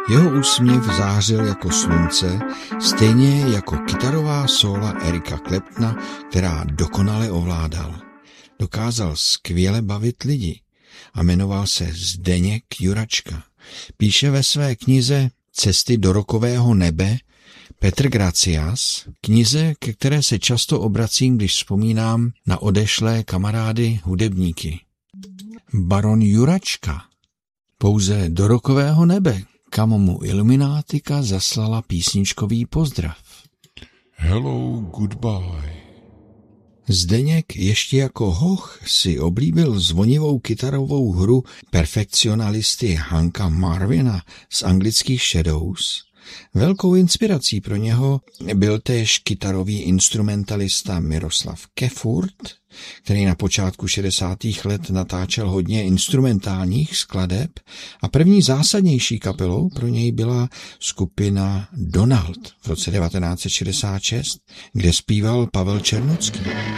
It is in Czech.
Jeho úsměv zářil jako slunce, stejně jako kytarová sóla Erika Claptona, která dokonale ovládal. Dokázal skvěle bavit lidi a jmenoval se Zdeněk Juračka. Píše ve své knize Cesty do rockového nebe Petr Gracias, knize, ke které se často obracím, když vzpomínám na odešlé kamarády hudebníky. Baron Juračka. Pouze do rockového nebe, kam mu Iluminátika zaslala písničkový pozdrav. Hello, goodbye. Zdeněk ještě jako hoch si oblíbil zvonivou kytarovou hru perfekcionalisty Hanka Marvina z anglických Shadows. Velkou inspirací pro něho byl též kytarový instrumentalista Miroslav Kefurt, který na počátku 60. let natáčel hodně instrumentálních skladeb a první zásadnější kapelou pro něj byla skupina Donald v roce 1966, kde zpíval Pavel Černocký.